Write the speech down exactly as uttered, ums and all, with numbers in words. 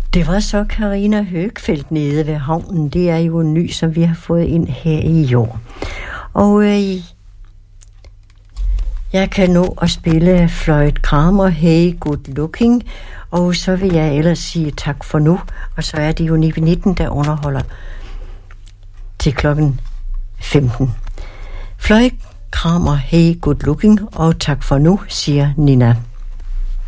Det var så Carina Høgfeldt nede ved havnen. Det er jo en ny, som vi har fået ind her i år. Og øh, jeg kan nå at spille Floyd Cramer, Hey Good Looking. Og så vil jeg ellers sige tak for nu. Og så er det jo Nibe nitten, der underholder til klokken femten. Floyd Cramer, Hey Good Looking. Og tak for nu, siger Nina.